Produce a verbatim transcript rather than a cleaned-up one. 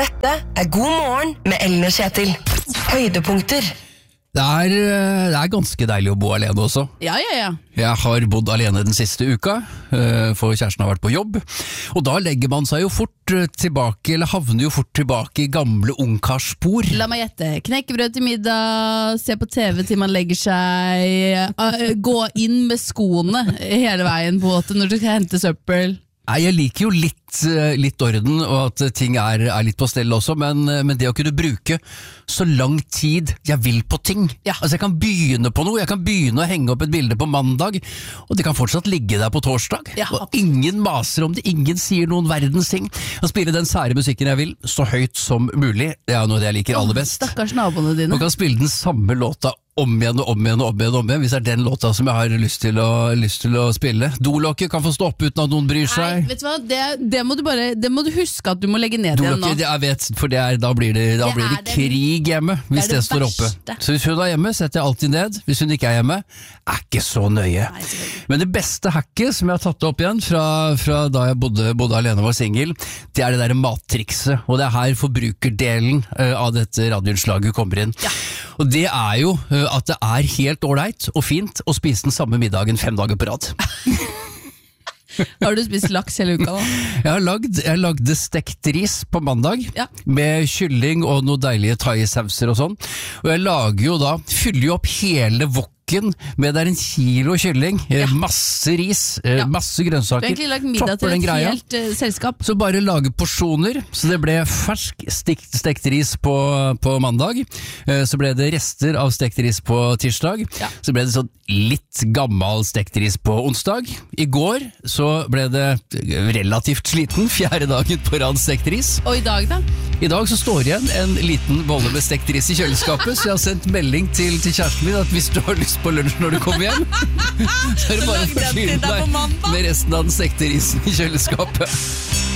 Dette er God morgen med Ellen og Kjetil. Høydepunkter. Det er, det er ganske deilig å bo alene også. Ja, ja, ja. Jeg har bodd alene den siste uka, for kjæresten har vært på jobb. Og da legger man seg jo fort tilbake, eller havner jo fort tilbake i gamle ungkarsspor. La meg gjette. Knekkebrød til middag, se på T V til man legger seg, gå inn med skoene hele veien på båten når du skal hente søppel. Nei, jeg liker jo litt, litt orden, og at ting er, er litt på stell også, men, men det å kunne bruke så lang tid jeg vil på ting. Ja. Altså jeg kan begynne på noe, jeg kan begynne å henge opp et bilde på mandag, og det kan fortsatt ligge der på torsdag. Ja, og ingen maser om det, ingen sier noen verdens ting. Å spille den sære musikken jeg vil, så høyt som mulig, det er noe jeg liker aller best. Stakkars naboene dine. Man kan spille den samme låta om igjen og om igjen og om igjen, om igjen hvis det er den låta som jeg har lyst til å, lyst til å spille. Dolokket kan få stå opp uten at noen bryr seg. Nei, vet du hva? Det, det, må du bare, det må du huske at du må legge ned igjen nå. Dolokket, jeg vet, for det er, da blir det, da Det blir det er den- krig hjemme hvis det det, er det står oppe. verste. Så hvis hun er hjemme, setter jeg alltid ned. Hvis hun ikke er hjemme, er ikke så nøye. Nei, selvfølgelig. Men det beste hacket som jeg har tatt opp igjen fra, fra da jeg bodde, bodde alene og var single, det er det der mattrikset. Og det er her forbrukerdelen uh, av dette radioinnslaget kommer inn. Ja. Og det er jo uh, at det er helt ålreit og fint å spise den samme middagen fem dager på rad. Har du spist laks hele uka da? Jeg har lagd, jeg lagde stekt ris på mandag, Ja. med kylling og noen deilige thai-sauser og sånn. Og jeg lager jo da, fyller jo opp hele wokken med det er en kilo kylling, eh, masse ris, eh, Ja. masse Du har grønnsaker. egentlig lagt middag Topper til den et greia. helt uh, selskap. Så bare lage porsjoner, så det ble fersk stekt, stekt ris på, på mandag, eh, så ble det rester av stekt ris på tirsdag, Ja. så ble det sånn litt gammel stekt ris på onsdag. I går så ble det relativt sliten, fjerde dagen på rad stekt ris. Og i dag da? I dag så står igjen en liten bolle med stekt ris i kjøleskapet, så jeg har sendt melding til, til kjæresten min at hvis du har lyst på lunsj når du kommer hjem, så er det bare å Lagde jeg til forsyne deg på deg mandag? med resten av den stekte risen i kjøleskapet.